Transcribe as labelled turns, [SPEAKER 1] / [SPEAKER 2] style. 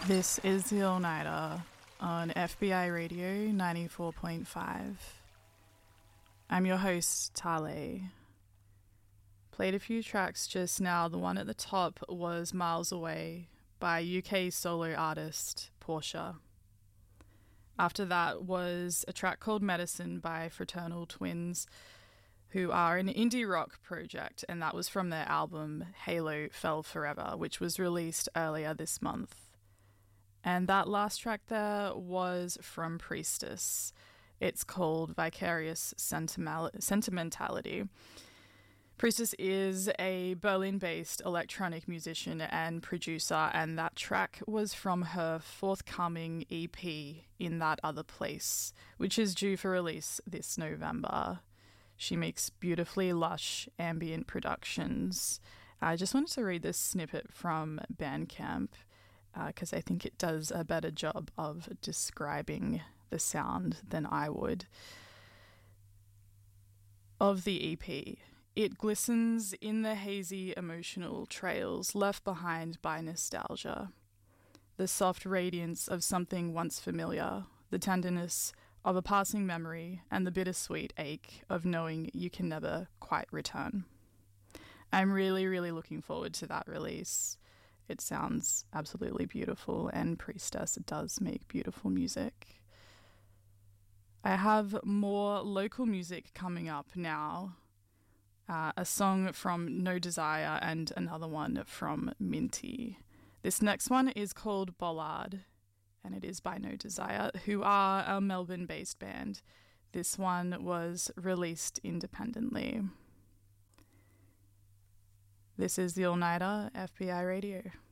[SPEAKER 1] This is The All Nighter on FBI Radio 94.5. I'm your host, Tale. Played a few tracks just now. The one at the top was Miles Away by UK solo artist Portia. After that was a track called Medicine by Fraternal Twins, who are an indie rock project, and that was from their album Halo Fell Forever, which was released earlier this month. And that last track there was from Priestess. It's called Vicarious Sentimentality. Priestess is a Berlin-based electronic musician and producer, and that track was from her forthcoming EP, In That Other Place, which is due for release this November. She makes beautifully lush ambient productions. I just wanted to read this snippet from Bandcamp, because I think it does a better job of describing the sound than I would. Of the EP, it glistens in the hazy emotional trails left behind by nostalgia. The soft radiance of something once familiar, the tenderness of a passing memory, and the bittersweet ache of knowing you can never quite return. I'm really, really looking forward to that release. It sounds absolutely beautiful, and Priestess does make beautiful music. I have more local music coming up now. A song from No Desire and another one from Minty. This next one is called Bollard, and it is by No Desire, who are a Melbourne-based band. This one was released independently. This is The All Nighter, FBI Radio.